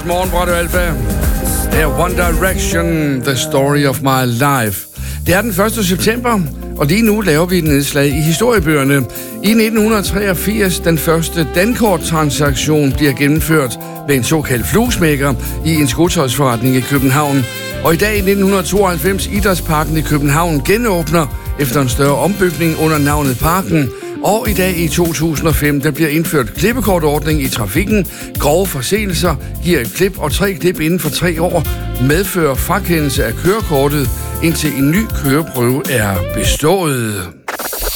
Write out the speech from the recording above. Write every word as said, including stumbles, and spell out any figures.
Morgen på Radio Alfa. Det er One Direction, The Story of My Life. Det er den første september, og lige nu laver vi et nedslag i historiebøgerne. I nitten treogfirs, den første dankorttransaktion bliver gennemført ved en såkaldt fluesmækker i en skotøjsforretning i København. Og i dag i nitten tooghalvfems, Idrætsparken i København genåbner efter en større ombygning under navnet Parken. Og i dag i to tusind og fem, der bliver indført klippekortordning i trafikken. Grove forseelser giver et klip, og tre klip inden for tre år medfører frakendelse af kørekortet, indtil en ny køreprøve er bestået.